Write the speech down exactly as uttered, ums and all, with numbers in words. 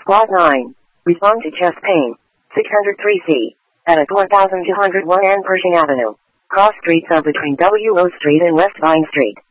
Lot nine. Respond to chest pain. six oh three C. Edit one thousand two hundred one N Pershing Avenue. Cross streets are between W O Street and West Vine Street.